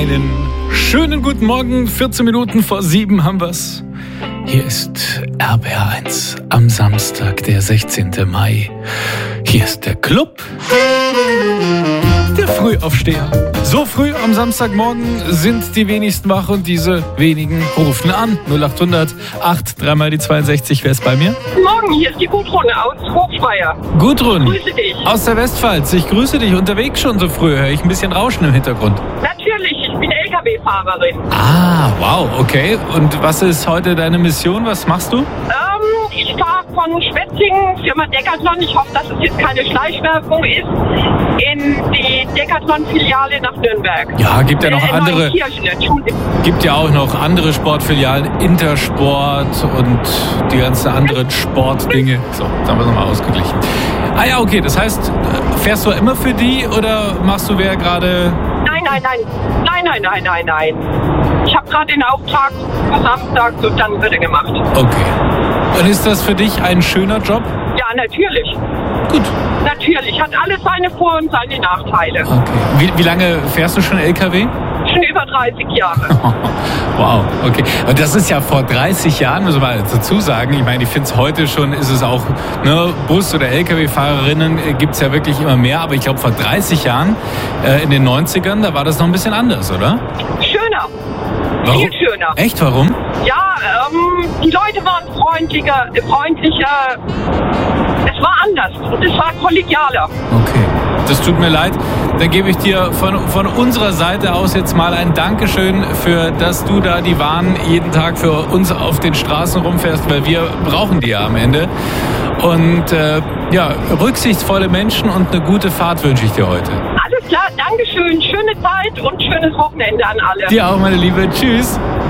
Einen schönen guten Morgen, 14 Minuten vor 7 haben wir's. Hier ist RBR1 am Samstag, der 16. Mai. Hier ist der Club der Frühaufsteher. So früh am Samstagmorgen sind die wenigsten wach und diese wenigen rufen an. 0800 8 3 mal die 62. Wer ist bei mir? Guten Morgen, hier ist die Gudrun aus Hochspeyer. Gudrun. Grüße dich. Aus der Westpfalz. Ich grüße dich. Unterwegs schon so früh. Höre ich ein bisschen Rauschen im Hintergrund. Natürlich, ich bin LKW-Fahrerin. Ah, wow, okay. Und was ist heute deine Mission? Was machst du? Ich fahre von Schwetzingen, Firma Decathlon, ich hoffe, dass es jetzt keine Schleichwerbung ist, in die Decathlon-Filiale nach Nürnberg. Ja, gibt ja noch andere. Entschuldigung. Gibt ja auch noch andere Sportfilialen, Intersport und die ganzen anderen Sportdinge. So, jetzt haben wir es nochmal ausgeglichen. Ah ja, okay, das heißt, fährst du immer für die oder machst du wer gerade... Nein. Ich habe gerade den Auftrag für Samstag und dann wird er gemacht. Okay. Und ist das für dich ein schöner Job? Ja, natürlich. Gut. Natürlich, hat alles seine Vor- und seine Nachteile. Okay. Wie lange fährst du schon LKW? Schon über 30 Jahre. Wow, okay. Und das ist ja vor 30 Jahren, muss man mal dazu sagen. Ich meine, ich finde es heute schon, ist es auch, ne, Bus- oder LKW-Fahrerinnen gibt es ja wirklich immer mehr. Aber ich glaube, vor 30 Jahren, in den 90ern, da war das noch ein bisschen anders, oder? Schöner. Warum? Viel schöner. Echt, warum? Ja, die Leute waren freundlicher. Es war anders und es war kollegialer. Okay, das tut mir leid. Dann gebe ich dir von unserer Seite aus jetzt mal ein Dankeschön für, dass du da die Waren jeden Tag für uns auf den Straßen rumfährst, weil wir brauchen die ja am Ende. Und rücksichtsvolle Menschen und eine gute Fahrt wünsche ich dir heute. Alles klar, Dankeschön, schöne Zeit und schönes Wochenende an alle. Dir auch, meine Liebe. Tschüss.